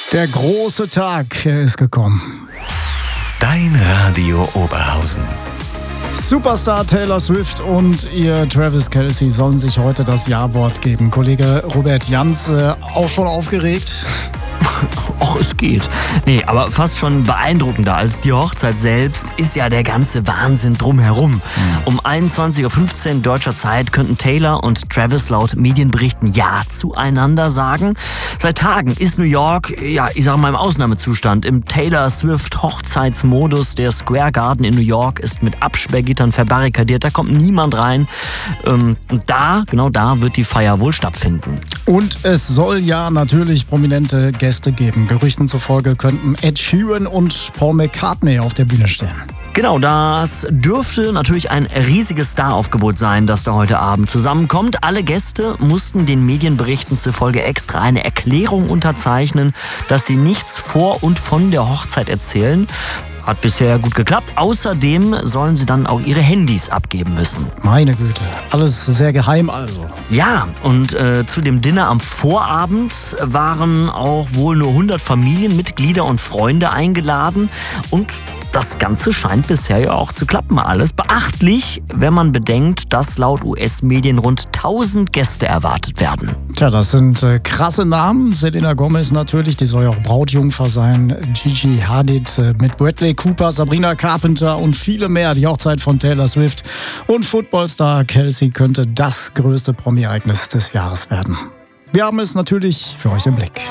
Der große Tag ist gekommen. Dein Radio Oberhausen. Superstar Taylor Swift und ihr Travis Kelce sollen sich heute das Ja-Wort geben. Kollege Robert Jans, auch schon aufgeregt? Och, es geht. Nee, aber fast schon beeindruckender als die Hochzeit selbst ist ja der ganze Wahnsinn drumherum. Um 21.15 Uhr deutscher Zeit könnten Taylor und Travis laut Medienberichten Ja zueinander sagen. Seit Tagen ist New York, ich sage mal im Ausnahmezustand, im Taylor Swift Hochzeitsmodus. Der Square Garden in New York ist mit Absperrgittern verbarrikadiert, da kommt niemand rein. Und genau da wird die Feier wohl stattfinden. Und es soll ja natürlich prominente Gäste geben. Gerüchten zufolge könnten Ed Sheeran und Paul McCartney auf der Bühne stehen. Genau, das dürfte natürlich ein riesiges Staraufgebot sein, das da heute Abend zusammenkommt. Alle Gäste mussten den Medienberichten zufolge extra eine Erklärung unterzeichnen, dass sie nichts vor und von der Hochzeit erzählen. Hat bisher gut geklappt. Außerdem sollen sie dann auch ihre Handys abgeben müssen. Meine Güte, alles sehr geheim also. Ja, und zu dem Dinner am Vorabend waren auch wohl nur 100 Familienmitglieder und Freunde eingeladen. Und das Ganze scheint bisher ja auch zu klappen alles. Beachtlich, wenn man bedenkt, dass laut US-Medien rund 1000 Gäste erwartet werden. Tja, das sind krasse Namen. Selena Gomez natürlich, die soll ja auch Brautjungfer sein. Gigi Hadid mit Bradley Cooper, Sabrina Carpenter und viele mehr. Die Hochzeit von Taylor Swift und Footballstar Kelce könnte das größte Promi-Ereignis des Jahres werden. Wir haben es natürlich für euch im Blick.